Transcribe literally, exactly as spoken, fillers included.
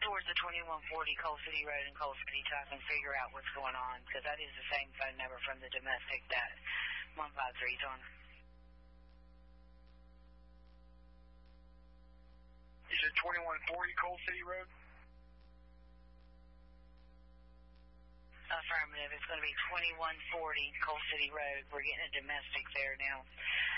towards the twenty-one forty Coal City Road in Coal City so I can figure out what's going on, because that is the same phone number from the domestic that one five three is on. Is it twenty-one forty Coal City Road? Affirmative. It's going to be twenty-one forty Coal City Road. We're getting a domestic there now.